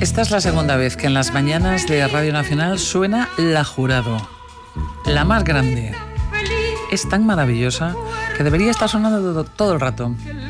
Esta es la segunda vez que en las mañanas de Radio Nacional suena La Jurado, la más grande. Es tan maravillosa que debería estar sonando todo el rato.